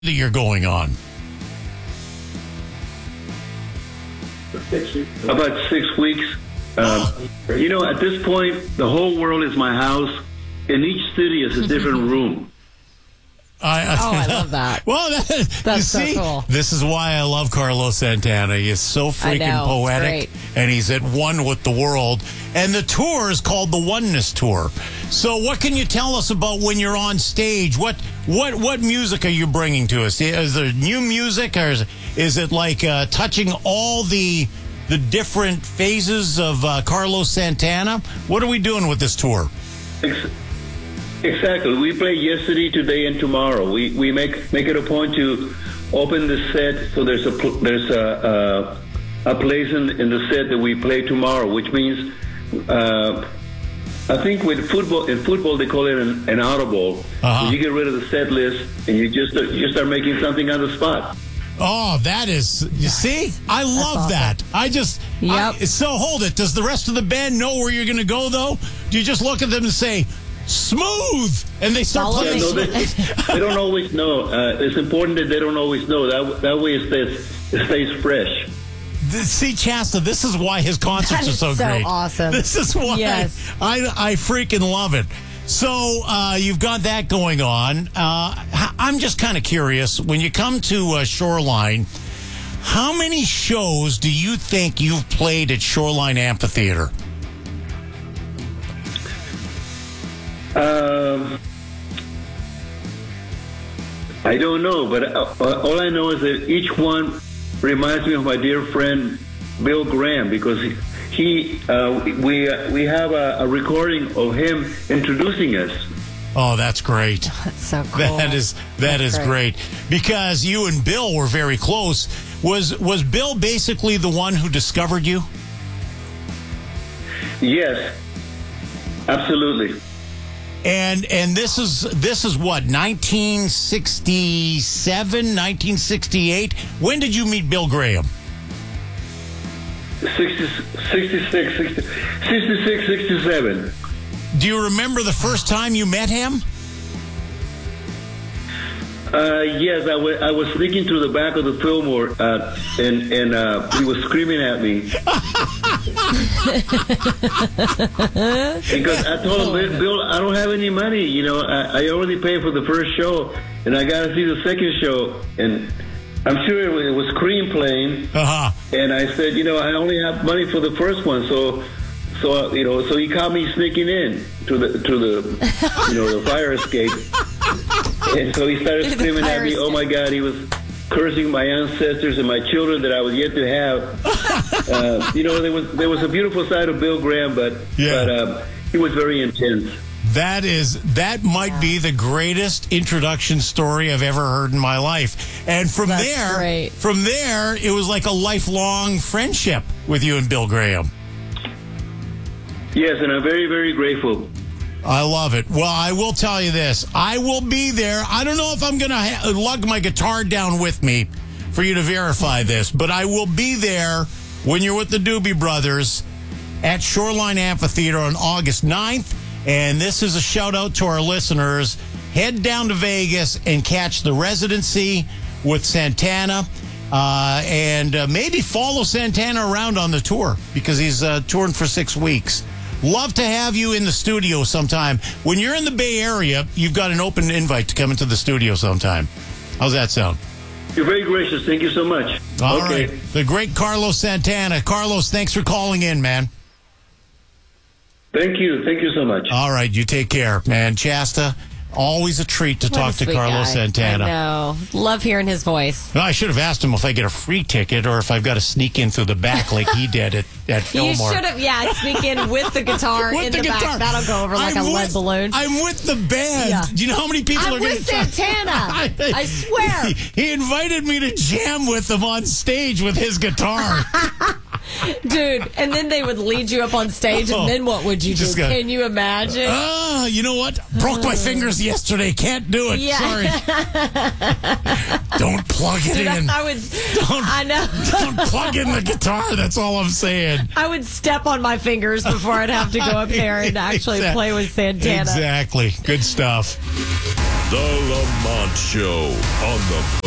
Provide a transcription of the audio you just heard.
that you're going on? About 6 weeks. At this point, the whole world is my house, and each city is a different room. I love that. Well, That's so cool. This is why I love Carlos Santana. He is so freaking poetic, and he's at one with the world. And the tour is called the Oneness Tour. So what can you tell us about when you're on stage? What music are you bringing to us? Is there new music, or is it like touching all the different phases of Carlos Santana? What are we doing with this tour? Exactly. We play yesterday, today, and tomorrow. We make it a point to open the set, so there's a place in the set that we play tomorrow, which means I think in football they call it an audible. You get rid of the set list and you start making something on the spot. Oh, that is, you see? I love that. So hold it. Does the rest of the band know where you're going to go, though? Do you just look at them and say, smooth, and they start playing? No, they don't always know. It's important that they don't always know. That way it stays fresh. See, Chasta, this is why his concerts are so great. Awesome. This is why I freaking love it. So you've got that going on. I'm just kind of curious, when you come to Shoreline, how many shows do you think you've played at Shoreline Amphitheater? I don't know, but all I know is that each one reminds me of my dear friend Bill Graham, because we have a recording of him introducing us. Oh, that's great. That's so cool. That is great. Because you and Bill were very close. Was Bill basically the one who discovered you? Yes, absolutely. And this is what, 1967, 1968? When did you meet Bill Graham? 66, 67. Do you remember the first time you met him? Yes, I was sneaking through the back of the Fillmore, and he was screaming at me. Because I told him, Bill, I don't have any money. I already paid for the first show, and I got to see the second show. And I'm sure it was Cream playing. And I said, I only have money for the first one, so he caught me sneaking in to the fire escape. And so he started screaming at me. Oh my God, he was cursing my ancestors and my children that I was yet to have. There was a beautiful side of Bill Graham, but he was very intense. That might be the greatest introduction story I've ever heard in my life. And from there, it was like a lifelong friendship with you and Bill Graham. Yes, and I'm very, very grateful. I love it. Well, I will tell you this. I will be there. I don't know if I'm going to lug my guitar down with me for you to verify this, but I will be there when you're with the Doobie Brothers at Shoreline Amphitheater on August 9th. And this is a shout out to our listeners. Head down to Vegas and catch the residency with Santana. And maybe follow Santana around on the tour, because he's touring for 6 weeks. Love to have you in the studio sometime. When you're in the Bay Area, you've got an open invite to come into the studio sometime. How's that sound? You're very gracious. Thank you so much. All right. The great Carlos Santana. Carlos, thanks for calling in, man. Thank you. Thank you so much. All right. You take care, man. Chasta, always a treat to talk to Carlos Santana. I know. Love hearing his voice. Well, I should have asked him if I get a free ticket or if I've got to sneak in through the back like he did at Fillmore. You should have, sneak in with the guitar in the back. That'll go over like a lead balloon. I'm with the band. Yeah. Do you know how many people are going to... I'm with Santana. I swear. He invited me to jam with him on stage with his guitar. Dude, and then they would lead you up on stage, and then what would you do? Can you imagine? You know what? Broke my fingers yesterday. Can't do it. Yeah. Sorry. Don't plug it in. I know. Don't plug in the guitar. That's all I'm saying. I would step on my fingers before I'd have to go up there and actually play with Santana. Exactly. Good stuff. The Lamont Show on the